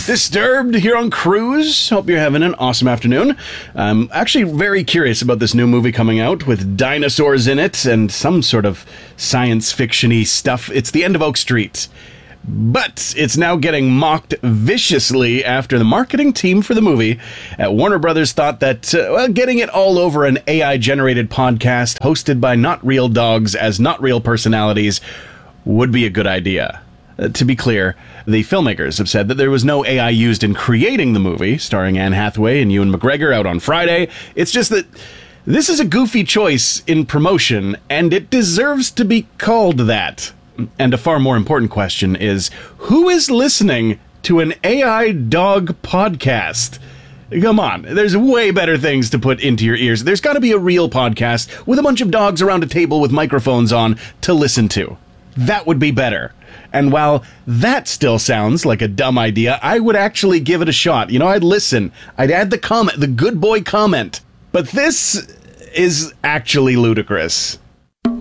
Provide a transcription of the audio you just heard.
Disturbed here on Cruise. Hope you're having an awesome afternoon. I'm actually very curious about this new movie coming out with dinosaurs in it and some sort of science fiction-y stuff. It's The End of Oak Street. But it's now getting mocked viciously after the marketing team for the movie at Warner Brothers thought that, getting it all over an AI-generated podcast hosted by not real dogs as not real personalities would be a good idea. To be clear, the filmmakers have said that there was no AI used in creating the movie, starring Anne Hathaway and Ewan McGregor, out on Friday. It's just that this is a goofy choice in promotion, and it deserves to be called that. And a far more important question is, who is listening to an AI dog podcast? Come on, there's way better things to put into your ears. There's got to be a real podcast with a bunch of dogs around a table with microphones on to listen to. That would be better. And while that still sounds like a dumb idea, I would actually give it a shot. You know, I'd listen. I'd add the comment, the good boy comment. But this is actually ludicrous.